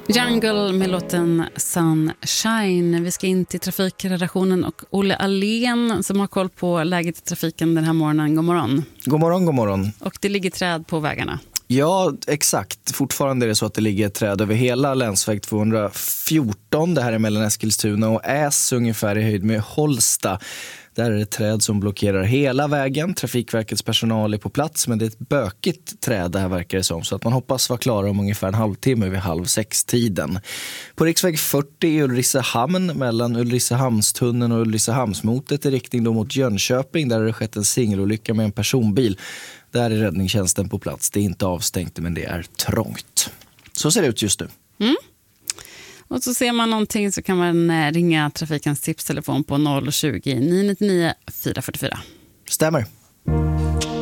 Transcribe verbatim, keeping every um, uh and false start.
Jungle med låten Sunshine. Vi ska in till trafikredaktionen och Olle Alén som har koll på läget i trafiken den här morgonen. God morgon. God morgon, god morgon. Och det ligger träd på vägarna. Ja, exakt. Fortfarande är det så att det ligger träd över hela länsväg tvåhundrafjorton. Det här är mellan Eskilstuna och Äs, ungefär i höjd med Hållsta. Där är det träd som blockerar hela vägen. Trafikverkets personal är på plats, men det är ett bökigt träd det här verkar det som. Så att man hoppas vara klara om ungefär en halvtimme vid halv sex tiden. På riksväg fyrtio i Ulricehamn mellan Ulricehamnstunneln och Ulricehamnsmotet i riktning då mot Jönköping. Där har det skett en singelolycka med en personbil. Där är räddningstjänsten på plats. Det är inte avstängt, men det är trångt. Så ser det ut just nu. Mm. Och så ser man någonting så kan man ringa Trafikens tipstelefon på noll tjugo, nio nio nio, fyra fyra fyra. Stämmer.